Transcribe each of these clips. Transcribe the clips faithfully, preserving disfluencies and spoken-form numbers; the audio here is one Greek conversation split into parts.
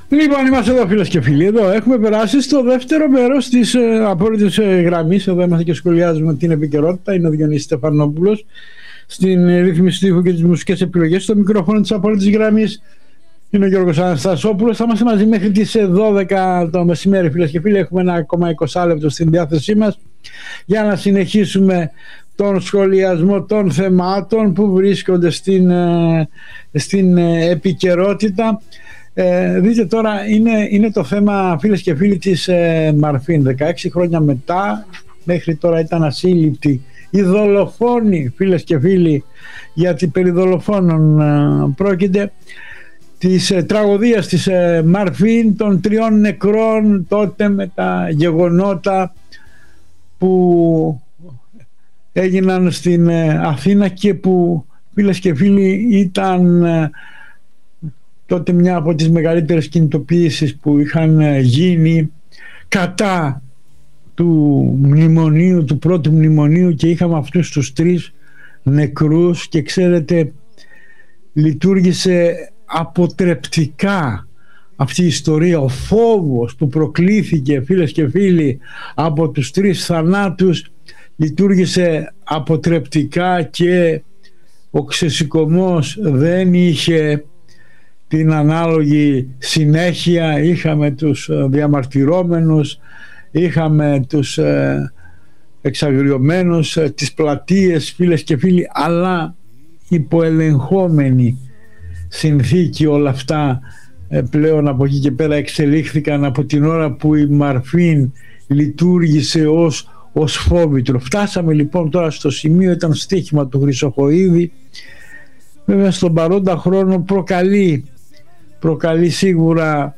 Λοιπόν, είμαστε εδώ φίλες και φίλοι. Εδώ έχουμε περάσει στο δεύτερο μέρος της ε, απόρριτης ε, γραμμής. Εδώ είμαστε και σχολιάζουμε την επικαιρότητα. Είναι ο Διονύσης Στεφανόπουλος στην ε, ρύθμιση του ήχου και τις μουσικές επιλογές. Στο μικρόφωνο της απόρριτης γραμμής είναι ο Γιώργος Αναστασόπουλος. Θα είμαστε μαζί μέχρι τις δώδεκα το μεσημέρι, φίλες και φίλοι. Έχουμε ένα ακόμα είκοσι λεπτό στην διάθεσή μας για να συνεχίσουμε τον σχολιασμό των θεμάτων που βρίσκονται στην, ε, στην ε, επικαιρότητα. Ε, δείτε τώρα, είναι, είναι το θέμα, φίλες και φίλοι, της ε, Μαρφίν. δεκαέξι χρόνια μετά, μέχρι τώρα ήταν ασύλληπτη οι δολοφόνοι, φίλες και φίλοι, γιατί περί δολοφόνων ε, πρόκειται, της ε, τραγωδίας της ε, Μαρφίν, των τριών νεκρών τότε με τα γεγονότα που έγιναν στην ε, Αθήνα και που, φίλες και φίλοι, ήταν ε, τότε μια από τις μεγαλύτερες κινητοποιήσεις που είχαν γίνει κατά του μνημονίου, του πρώτου μνημονίου, και είχαμε αυτούς τους τρεις νεκρούς και ξέρετε, λειτουργήσε αποτρεπτικά αυτή η ιστορία. Ο φόβος που προκλήθηκε, φίλες και φίλοι, από τους τρεις θανάτους λειτουργήσε αποτρεπτικά και ο ξεσηκωμός δεν είχε την ανάλογη συνέχεια. Είχαμε τους διαμαρτυρόμενους, είχαμε τους εξαγριωμένους, τις πλατείες, φίλες και φίλοι, αλλά υποελεγχόμενη συνθήκη όλα αυτά πλέον από εκεί και πέρα εξελίχθηκαν από την ώρα που η Μαρφίν λειτουργήσε ως, ως φόβητρο. Φτάσαμε λοιπόν τώρα στο σημείο, ήταν στοίχημα του Χρυσοχοΐδη. Βέβαια στον παρόντα χρόνο προκαλεί προκαλεί σίγουρα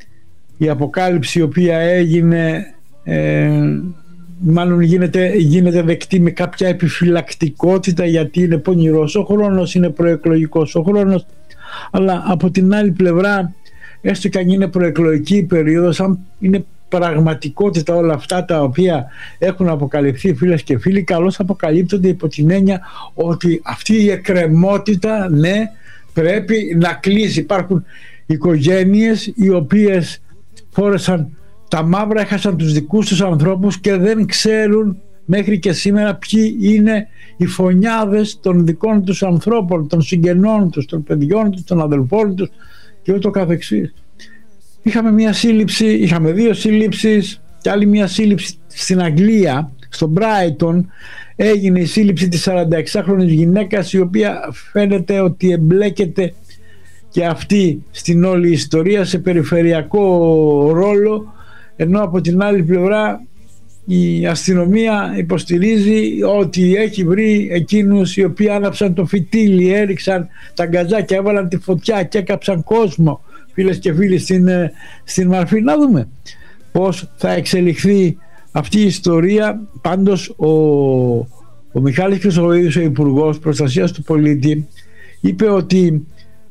η αποκάλυψη η οποία έγινε, ε, μάλλον γίνεται, γίνεται δεκτή με κάποια επιφυλακτικότητα, γιατί είναι πονηρός ο χρόνος, είναι προεκλογικός ο χρόνος, αλλά από την άλλη πλευρά, έστω και αν είναι προεκλογική περίοδος, αν είναι πραγματικότητα όλα αυτά τα οποία έχουν αποκαλυφθεί, φίλες και φίλοι, καλώς αποκαλύπτονται υπό την έννοια ότι αυτή η εκκρεμότητα, ναι, πρέπει να κλείσει. Υπάρχουν οικογένειες οι οποίες φόρεσαν τα μαύρα, έχασαν τους δικούς τους ανθρώπους και δεν ξέρουν μέχρι και σήμερα ποιοι είναι οι φωνιάδες των δικών τους ανθρώπων, των συγγενών τους, των παιδιών τους, των αδελφών τους και ούτω καθεξής. Είχαμε μια σύλληψη, είχαμε δύο σύλληψεις και άλλη μια σύλληψη στην Αγγλία, στο Brighton. Έγινε η σύλληψη της σαρανταεξάχρονης γυναίκας, η οποία φαίνεται ότι εμπλέκεται και αυτή στην όλη ιστορία σε περιφερειακό ρόλο, ενώ από την άλλη πλευρά η αστυνομία υποστηρίζει ότι έχει βρει εκείνους οι οποίοι άναψαν το φυτίλι, έριξαν τα γκαζάκια, έβαλαν τη φωτιά και έκαψαν κόσμο, φίλες και φίλοι, στην, στην Μαρφή. Να δούμε πώς θα εξελιχθεί αυτή η ιστορία. Πάντως ο, ο Μιχάλης Χρυσοχοΐδης, ο Υπουργός Προστασίας του Πολίτη, είπε ότι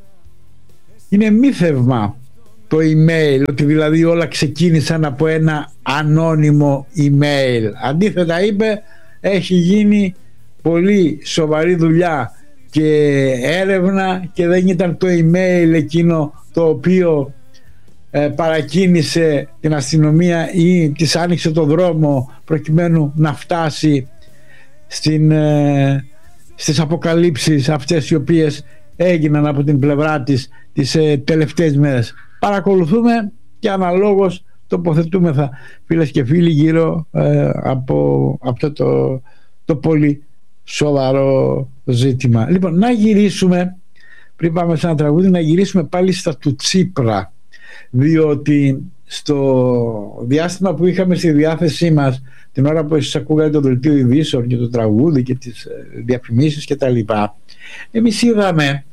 είναι μύθευμα το email, ότι δηλαδή όλα ξεκίνησαν από ένα ανώνυμο email. Αντίθετα, είπε, έχει γίνει πολύ σοβαρή δουλειά και έρευνα και δεν ήταν το email εκείνο το οποίο ε, παρακίνησε την αστυνομία ή της άνοιξε το δρόμο προκειμένου να φτάσει στην, ε, στις αποκαλύψεις αυτές οι οποίες έγιναν από την πλευρά της τις ε, τελευταίες μέρες. Παρακολουθούμε και αναλόγως τοποθετούμεθα, φίλες και φίλοι, γύρω ε, από αυτό το, το πολύ σοβαρό ζήτημα. Λοιπόν, να γυρίσουμε, πριν πάμε σε ένα τραγούδι, να γυρίσουμε πάλι στα του Τσίπρα, διότι στο διάστημα που είχαμε στη διάθεσή μας την ώρα που εσείς ακούγατε το δελτίο ειδήσεων και το τραγούδι και τις διαφημίσεις και τα λοιπά, εμείς είδαμε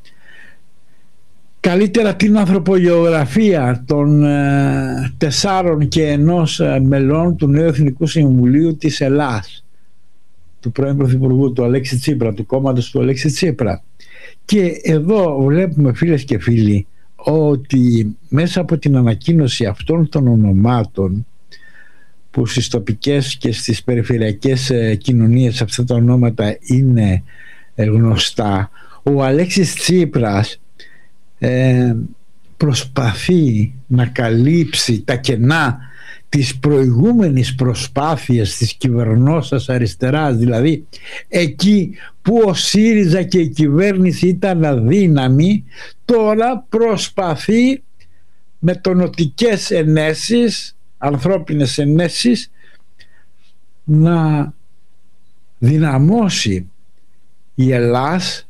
καλύτερα την ανθρωπογεωγραφία των ε, τεσσάρων και ενός ε, μελών του νέου Εθνικού Συμβουλίου της Ελλάς, του πρώην Πρωθυπουργού του Αλέξη Τσίπρα, του κόμματος του Αλέξη Τσίπρα. Και εδώ βλέπουμε, φίλες και φίλοι, ότι μέσα από την ανακοίνωση αυτών των ονομάτων, που στις τοπικές και στις περιφερειακές ε, κοινωνίες αυτά τα ονόματα είναι ε, γνωστά, ο Αλέξης Τσίπρας ε, προσπαθεί να καλύψει τα κενά της προηγούμενης προσπάθειας της κυβερνώσας αριστεράς, δηλαδή εκεί που ο ΣΥΡΙΖΑ και η κυβέρνηση ήταν αδύναμη, τώρα προσπαθεί με τονωτικές ενέσεις, ανθρώπινες ενέσεις, να δυναμώσει η Ελλάς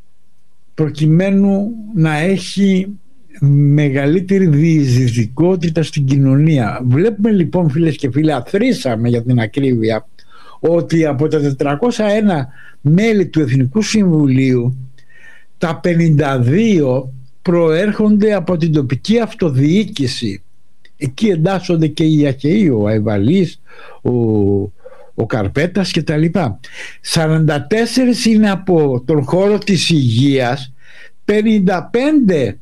προκειμένου να έχει μεγαλύτερη διεισδυτικότητα στην κοινωνία. Βλέπουμε λοιπόν, φίλες και φίλοι, αθροίσαμε για την ακρίβεια, ότι από τα τετρακόσια ένα μέλη του Εθνικού Συμβουλίου τα πενήντα δύο προέρχονται από την τοπική αυτοδιοίκηση. Εκεί εντάσσονται και οι Αχαιοί, ο Αϊβαλής, ο, ο Καρπέτας και τα λοιπά. σαράντα τέσσερα είναι από τον χώρο της υγείας, πενήντα πέντε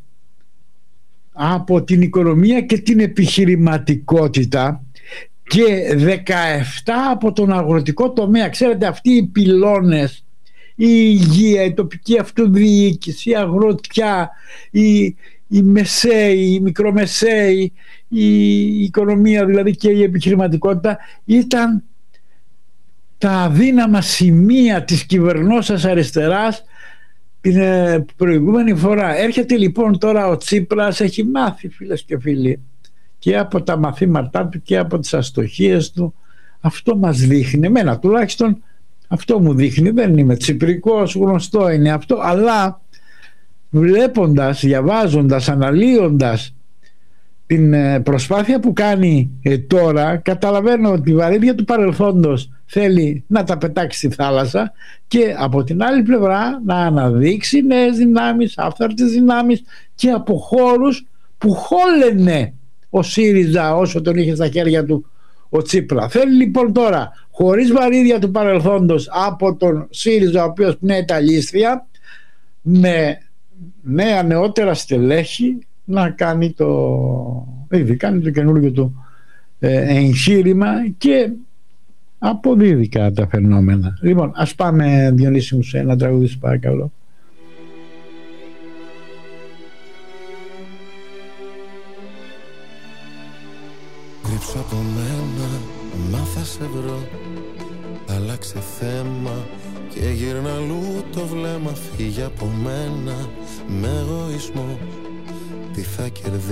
από την οικονομία και την επιχειρηματικότητα και δεκαεπτά από τον αγροτικό τομέα. Ξέρετε, αυτοί οι πυλώνες, η υγεία, η τοπική αυτοδιοίκηση, η αγροτιά, η, η μεσαίη, η μικρομεσαίη, η οικονομία δηλαδή και η επιχειρηματικότητα, ήταν τα αδύναμα σημεία της κυβερνώσας αριστεράς την προηγούμενη φορά. Έρχεται λοιπόν τώρα ο Τσίπρας, έχει μάθει, φίλες και φίλοι, και από τα μαθήματά του και από τις αστοχίες του. Αυτό μας δείχνει, εμένα τουλάχιστον αυτό μου δείχνει, δεν είμαι τσιπρικός, γνωστό είναι αυτό, αλλά βλέποντας, διαβάζοντας, αναλύοντας την προσπάθεια που κάνει ε, τώρα, καταλαβαίνω ότι η βαρύδια του παρελθόντος θέλει να τα πετάξει στη θάλασσα και από την άλλη πλευρά να αναδείξει νέες δυνάμεις, άφθαρτες δυνάμεις και από χώρους που χόλαινε ο ΣΥΡΙΖΑ όσο τον είχε στα χέρια του ο Τσίπρα. Θέλει λοιπόν τώρα, χωρίς βαρύδια του παρελθόντος από τον ΣΥΡΙΖΑ, ο οποίος πνέει τα λύστρια, με νέα νεότερα στελέχη να κάνει το, ήδη κάνει το καινούργιο του ε, εγχείρημα και αποδίδει κατά τα φαινόμενα. Λοιπόν, ας πάμε, Διονύση μου, σε ένα τραγούδι, παρακαλώ. Κρύψω από μένα, μα θα σε βρω. Άλλαξε θέμα και γύρνα αλλού το βλέμμα. Φύγε από μένα με εγωισμό. Τι θα κερδίσει